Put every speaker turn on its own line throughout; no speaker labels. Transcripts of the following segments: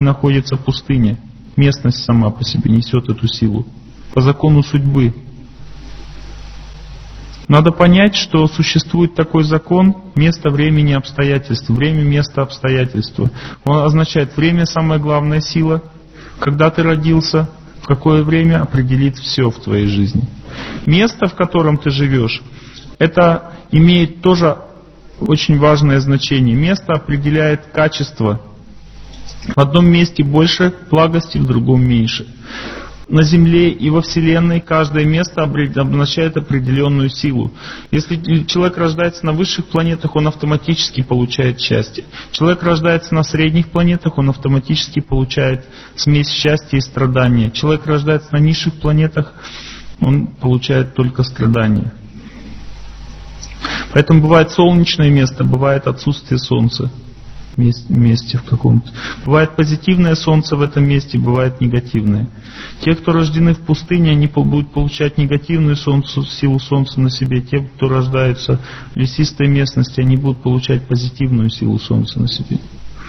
находится пустыня. Местность сама по себе несет эту силу. По закону судьбы. Надо понять, что существует такой закон место, времени, обстоятельства. Время, место, обстоятельства. Он означает, время — самая главная сила. Когда ты родился, в какое время определит все в твоей жизни. Место, в котором ты живешь, это имеет тоже очень важное значение. Место определяет качество. В одном месте больше благости, в другом меньше. На Земле и во Вселенной каждое место обозначает определенную силу. Если человек рождается на высших планетах, он автоматически получает счастье. Человек рождается на средних планетах, он автоматически получает смесь счастья и страдания. Человек рождается на низших планетах, он получает только страдания. Поэтому бывает солнечное место, бывает отсутствие солнца. Месте в каком-то. Бывает позитивное солнце в этом месте, бывает негативное. Те, кто рождены в пустыне, они будут получать негативную силу солнца на себе. Те, кто рождаются в лесистой местности, они будут получать позитивную силу солнца на себе.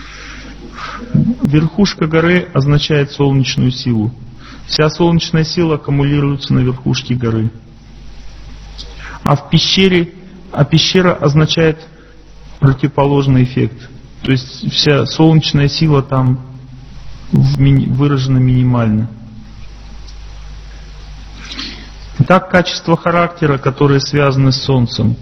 Верхушка горы означает солнечную силу. Вся солнечная сила аккумулируется на верхушке горы. А пещера означает противоположный эффект. То есть вся солнечная сила там выражена минимально. Итак, качества характера, которые связаны с Солнцем.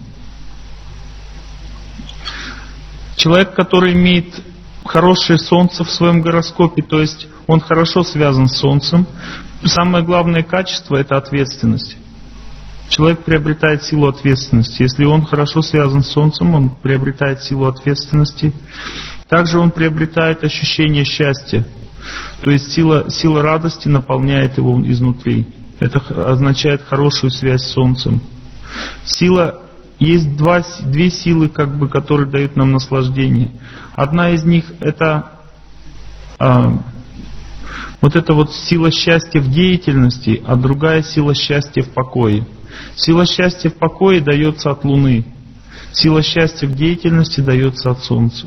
Человек, который имеет хорошее Солнце в своем гороскопе, то есть он хорошо связан с Солнцем, самое главное качество — это ответственность. Человек приобретает силу ответственности. Если он хорошо связан с Солнцем, он приобретает силу ответственности. Также он приобретает ощущение счастья. То есть сила радости наполняет его изнутри. Это означает хорошую связь с Солнцем. Есть две силы, которые дают нам наслаждение. Одна из них — это сила счастья в деятельности, а другая — сила счастья в покое. Сила счастья в покое дается от Луны. Сила счастья в деятельности дается от Солнца.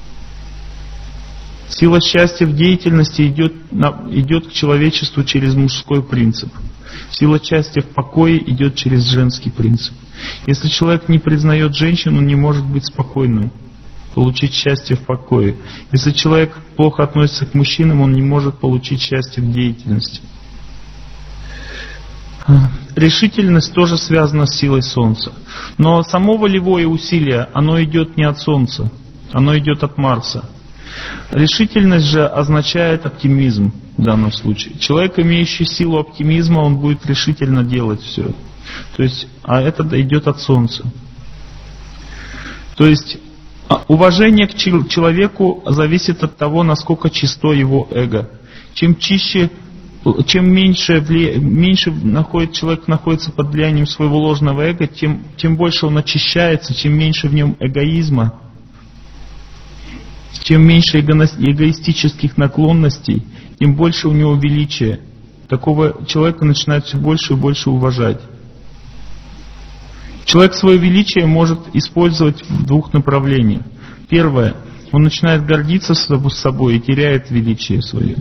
Сила счастья в деятельности идет к человечеству через мужской принцип. Сила счастья в покое идет через женский принцип. Если человек не признает женщину, он не может быть спокойным, получить счастье в покое. Если человек плохо относится к мужчинам, он не может получить счастье в деятельности. Решительность тоже связана с силой Солнца. Но само волевое усилие, оно идет не от Солнца, оно идет от Марса. Решительность же означает оптимизм в данном случае. Человек, имеющий силу оптимизма, он будет решительно делать все. То есть, а это идет от Солнца. То есть, уважение к человеку зависит от того, насколько чисто его эго. Чем меньше человек находится под влиянием своего ложного эго, тем больше он очищается, чем меньше в нем эгоизма, чем меньше эгоистических наклонностей, тем больше у него величия. Такого человека начинают все больше и больше уважать. Человек свое величие может использовать в двух направлениях. Первое, он начинает гордиться собой и теряет величие свое.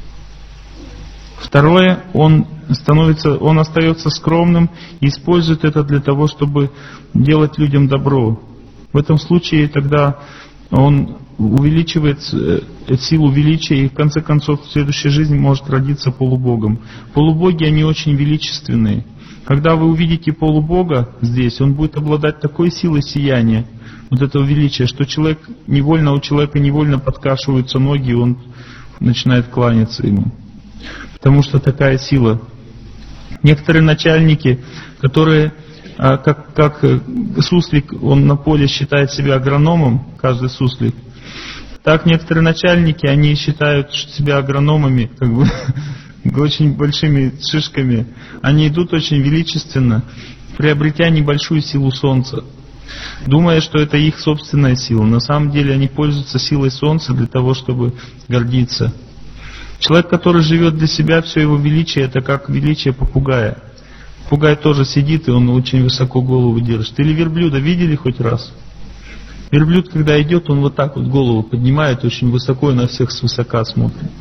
Второе, он остается скромным и использует это для того, чтобы делать людям добро. В этом случае тогда он увеличивает силу величия и в конце концов в следующей жизни может родиться полубогом. Полубоги, они очень величественные. Когда вы увидите полубога здесь, он будет обладать такой силой сияния, вот этого величия, что у человека невольно подкашиваются ноги, и он начинает кланяться ему. Потому что такая сила. Некоторые начальники, которые, как суслик, он на поле считает себя агрономом, каждый суслик, так некоторые начальники, они считают себя агрономами, очень большими шишками. Они идут очень величественно, приобретя небольшую силу Солнца, думая, что это их собственная сила. На самом деле они пользуются силой Солнца для того, чтобы гордиться. Человек, который живет для себя, все его величие, это как величие попугая. Попугай тоже сидит, и он очень высоко голову держит. Или верблюда видели хоть раз? Верблюд, когда идет, он вот так вот голову поднимает, очень высоко и на всех свысока смотрит.